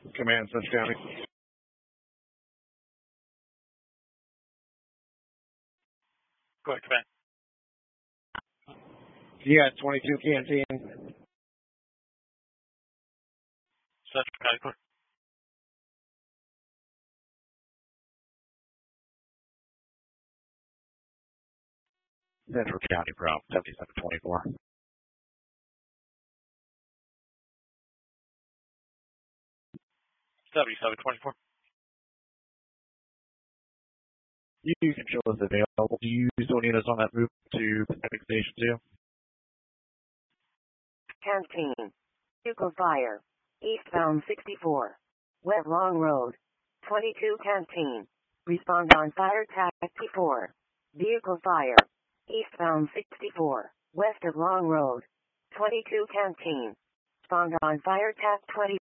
Command, Central County. Go ahead, Command. Yeah, 22 Canteen. Central County, go ahead. Central County, Pro, 7724. You can show us available. Do you still need us on that move to Pacific Station 2? Canteen. Vehicle fire. Eastbound 64. West Long Road. 22 Canteen. Respond on fire tac 4. Vehicle fire. Eastbound 64. West of Long Road. 22 Canteen. Respond on fire tac 20.